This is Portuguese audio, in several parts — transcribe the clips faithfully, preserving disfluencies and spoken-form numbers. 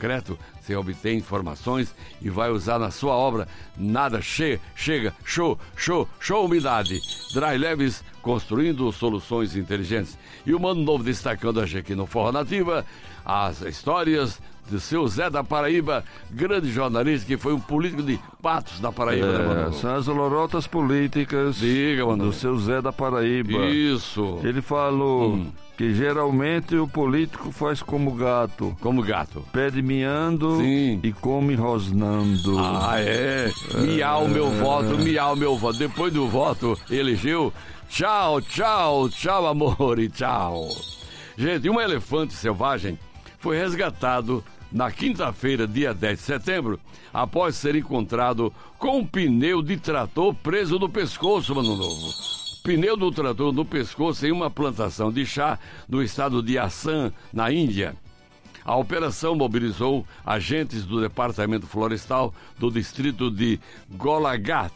concreto, você obtém informações e vai usar na sua obra. Nada che chega, show, show, show umidade. Dry Leves, construindo soluções inteligentes. E o Mano Novo destacando hoje aqui no Forró Nativa as histórias do seu Zé da Paraíba, grande jornalista que foi um político de Patos da Paraíba. É, né, Mano? são as lorotas políticas. Diga, Mano. Do seu Zé da Paraíba. Isso. Ele falou Hum. que geralmente o político faz como gato. Como gato. Pede miando. Sim. E come rosnando. Ah, é. Miau, meu voto, miau, meu voto. Depois do voto, elegeu. Tchau, tchau, tchau, amor, e tchau. Gente, um elefante selvagem foi resgatado na quinta-feira, dia dez de setembro, após ser encontrado com um pneu de trator preso no pescoço, Mano Novo. Pneu do trator no pescoço em uma plantação de chá no estado de Assam, na Índia. A operação mobilizou agentes do Departamento Florestal do distrito de Golaghat.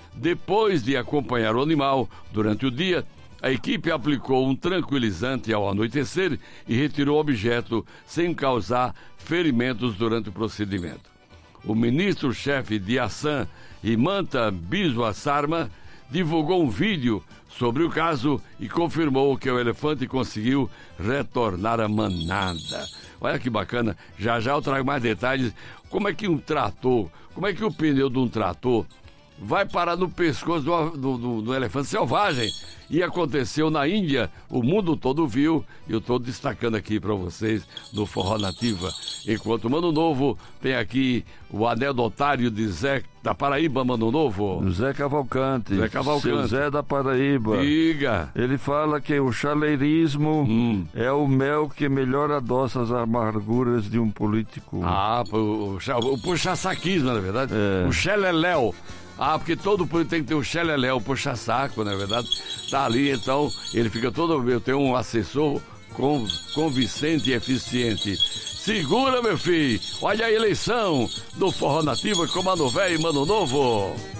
Depois de acompanhar o animal durante o dia, a equipe aplicou um tranquilizante ao anoitecer e retirou o objeto sem causar ferimentos durante o procedimento. O ministro-chefe de Assam, Himanta Biswa Sarma, divulgou um vídeo sobre o caso e confirmou que o elefante conseguiu retornar à manada. Olha que bacana, já já eu trago mais detalhes. Como é que um trator, como é que o pneu de um trator vai parar no pescoço do, do, do, do elefante selvagem? E aconteceu na Índia, o mundo todo viu, e eu estou destacando aqui para vocês no Forró Nativa. Enquanto o Mano Novo tem aqui o anedotário de Zé da Paraíba, Mano Novo. Zé Cavalcante. Zé Cavalcante. Seu Zé da Paraíba. Diga. Ele fala que o chaleirismo hum. é o mel que melhor adoça as amarguras de um político. Ah, o, o, o puxa-saquismo, na verdade. É. O xeleléu. Ah, porque todo político tem que ter um xeleléu, um puxa-saco, na verdade. Tá ali, então, ele fica todo... Eu tenho um assessor com, convincente e eficiente. Segura, meu filho. Olha a eleição do Forró Nativa com Mano Velho e Mano Novo.